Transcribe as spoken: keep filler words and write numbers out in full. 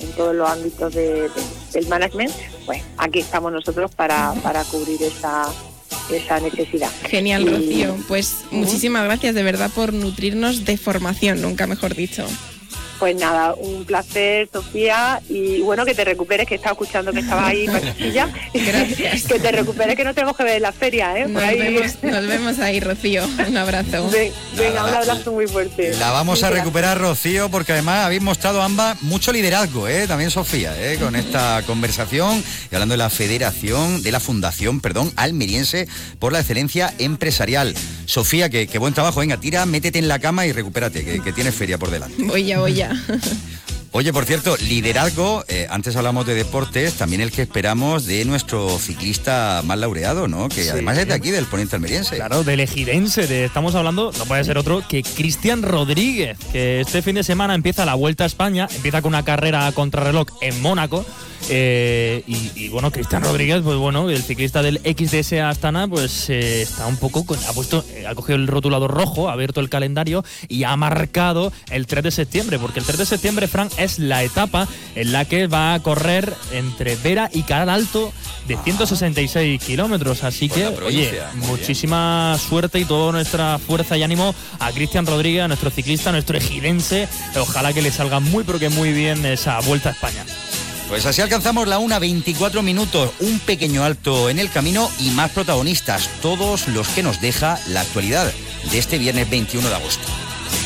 en todos los ámbitos de, de, del management, pues aquí estamos nosotros para, para cubrir esa esa necesidad. Genial, y, Rocío. Pues uh-huh. muchísimas gracias de verdad por nutrirnos de formación, nunca mejor dicho. Pues nada, un placer, Sofía, y bueno, que te recuperes, que estaba escuchando que estabas ahí en Castilla. Gracias. Que te recuperes, que no tenemos que ver en la feria, ¿eh? Nos, ahí. Vemos, nos vemos ahí, Rocío. Un abrazo. Ven, venga, un abrazo muy fuerte. La vamos Muchas a recuperar, gracias. Rocío, porque además habéis mostrado ambas mucho liderazgo, ¿eh? También Sofía, ¿eh? Con esta conversación y hablando de la federación, de la fundación, perdón, almeriense por la excelencia empresarial. Sofía, que, que buen trabajo, venga, tira, métete en la cama y recupérate, que, que tienes feria por delante. Voy ya, voy ya. Oye, por cierto, liderazgo, eh, antes hablamos de deportes, también el que esperamos de nuestro ciclista más laureado, ¿no? Que sí, además es de aquí, del poniente almeriense. Claro, del ejidense, de, estamos hablando, no puede ser otro que Cristian Rodríguez, que este fin de semana empieza la Vuelta a España, empieza con una carrera a contrarreloj en Mónaco. Eh, y, y bueno, Cristian Rodríguez, pues bueno, el ciclista del X D S Astana, pues eh, está un poco, con, ha puesto, eh, ha cogido el rotulador rojo, ha abierto el calendario y ha marcado el tres de septiembre, porque el tres de septiembre, Fran, es la etapa en la que va a correr entre Vera y Caral Alto de ciento sesenta y seis kilómetros, así que, oye, muchísima bien. Suerte y toda nuestra fuerza y ánimo a Cristian Rodríguez, a nuestro ciclista, a nuestro ejidense, ojalá que le salga muy, pero que muy bien esa Vuelta a España. Pues así alcanzamos la una, veinticuatro minutos, un pequeño alto en el camino y más protagonistas, todos los que nos deja la actualidad de este viernes veintiuno de agosto.